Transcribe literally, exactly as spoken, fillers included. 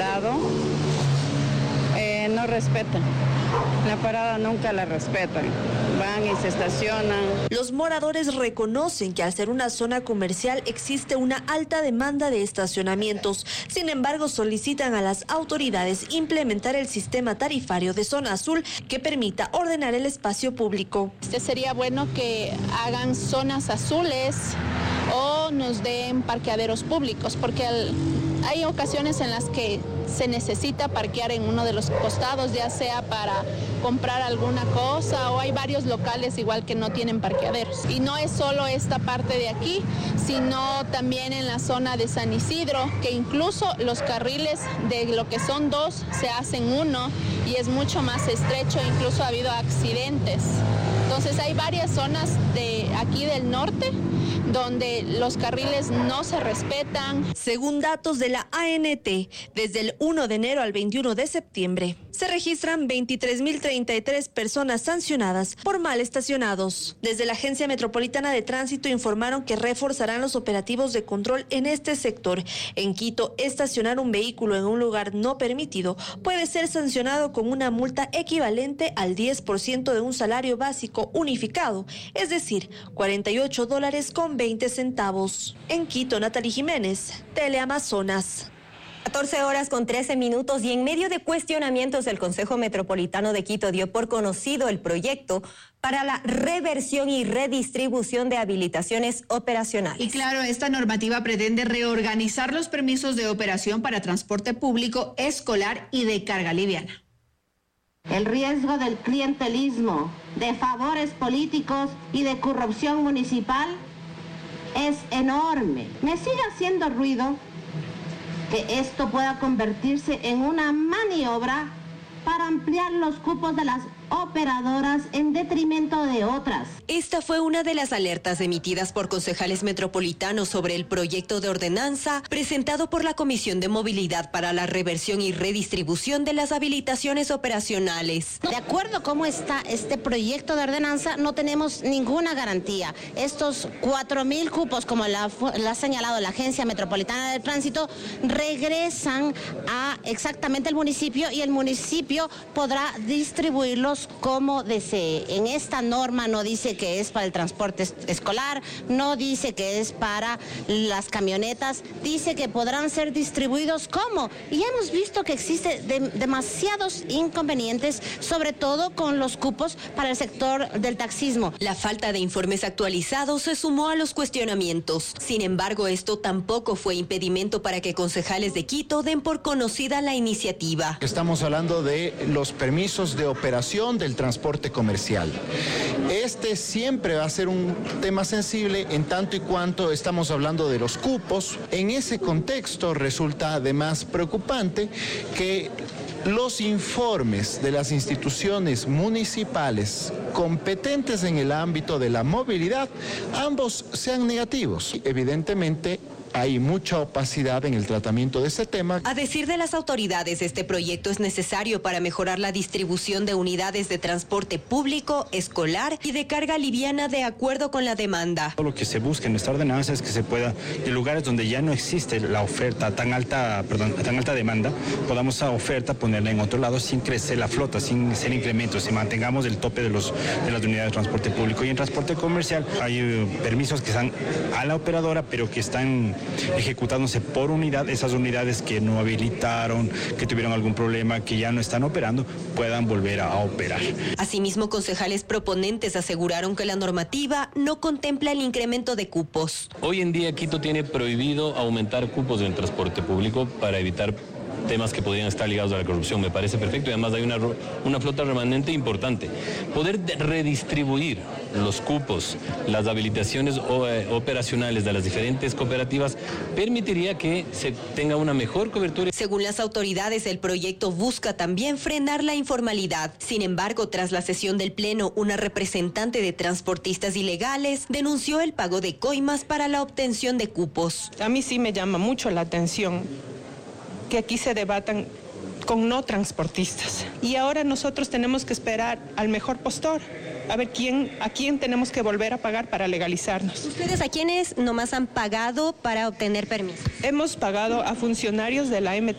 lado, eh, no respetan. La parada nunca la respetan, van y se estacionan. Los moradores reconocen que al ser una zona comercial existe una alta demanda de estacionamientos. Sin embargo, solicitan a las autoridades implementar el sistema tarifario de zona azul que permita ordenar el espacio público. Este sería bueno que hagan zonas azules o nos den parqueaderos públicos, porque el, hay ocasiones en las que se necesita parquear en uno de los costados, ya sea para comprar alguna cosa, o hay varios locales igual que no tienen parqueaderos. Y no es solo esta parte de aquí, sino también en la zona de San Isidro, que incluso los carriles de lo que son dos se hacen uno y es mucho más estrecho, incluso ha habido accidentes. Entonces hay varias zonas de aquí del norte donde los carriles no se respetan. Según datos de la A N T, desde el primero de enero al veintiuno de septiembre, se registran veintitrés mil treinta y tres personas sancionadas por mal estacionados. Desde la Agencia Metropolitana de Tránsito informaron que reforzarán los operativos de control en este sector. En Quito, estacionar un vehículo en un lugar no permitido puede ser sancionado con una multa equivalente al diez por ciento de un salario básico unificado, es decir, cuarenta y ocho dólares con veinte centavos. En Quito, Natalie Jiménez, Teleamazonas. catorce horas con trece minutos y en medio de cuestionamientos el Consejo Metropolitano de Quito dio por conocido el proyecto para la reversión y redistribución de habilitaciones operacionales. Y claro, esta normativa pretende reorganizar los permisos de operación para transporte público, escolar y de carga liviana. El riesgo del clientelismo, de favores políticos y de corrupción municipal es enorme. Me sigue haciendo ruido que esto pueda convertirse en una maniobra para ampliar los cupos de las operadoras en detrimento de otras. Esta fue una de las alertas emitidas por concejales metropolitanos sobre el proyecto de ordenanza presentado por la Comisión de Movilidad para la reversión y redistribución de las habilitaciones operacionales. De acuerdo a cómo está este proyecto de ordenanza, no tenemos ninguna garantía. Estos cuatro mil cupos, como la, la ha señalado la Agencia Metropolitana de Tránsito, regresan a exactamente el municipio y el municipio podrá distribuirlos como desee. En esta norma no dice que es para el transporte escolar, no dice que es para las camionetas, dice que podrán ser distribuidos como. Y hemos visto que existe de, demasiados inconvenientes, sobre todo con los cupos para el sector del taxismo. La falta de informes actualizados se sumó a los cuestionamientos. Sin embargo, esto tampoco fue impedimento para que concejales de Quito den por conocida la iniciativa. Estamos hablando de los permisos de operación del transporte comercial. Este siempre va a ser un tema sensible en tanto y cuanto estamos hablando de los cupos. En ese contexto resulta además preocupante que los informes de las instituciones municipales competentes en el ámbito de la movilidad, ambos sean negativos. Evidentemente, hay mucha opacidad en el tratamiento de ese tema. A decir de las autoridades, este proyecto es necesario para mejorar la distribución de unidades de transporte público, escolar y de carga liviana de acuerdo con la demanda. Lo que se busca en esta ordenanza es que se pueda, en lugares donde ya no existe la oferta, tan alta, perdón, tan alta demanda, podamos esa oferta ponerla en otro lado sin crecer la flota, sin ser incrementos, si mantengamos el tope de, los, de las unidades de transporte público. Y en transporte comercial hay uh, permisos que están a la operadora, pero que están ejecutándose por unidad. Esas unidades que no habilitaron, que tuvieron algún problema, que ya no están operando, puedan volver a operar. Asimismo, concejales proponentes aseguraron que la normativa no contempla el incremento de cupos. Hoy en día Quito tiene prohibido aumentar cupos en el transporte público para evitar temas que podrían estar ligados a la corrupción. Me parece perfecto y además hay una, una flota remanente importante. Poder redistribuir los cupos, las habilitaciones o, eh, operacionales de las diferentes cooperativas permitiría que se tenga una mejor cobertura. Según las autoridades, el proyecto busca también frenar la informalidad. Sin embargo, tras la sesión del Pleno, una representante de transportistas ilegales denunció el pago de coimas para la obtención de cupos. A mí sí me llama mucho la atención que aquí se debatan con no transportistas. Y ahora nosotros tenemos que esperar al mejor postor, a ver quién, a quién tenemos que volver a pagar para legalizarnos. ¿Ustedes a quiénes nomás han pagado para obtener permiso? Hemos pagado a funcionarios de la M